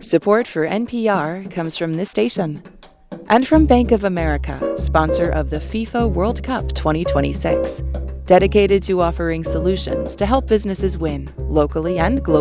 Support for NPR comes from this station and from Bank of America, sponsor of the FIFA World Cup 2026, dedicated to offering solutions to help businesses win locally and globally.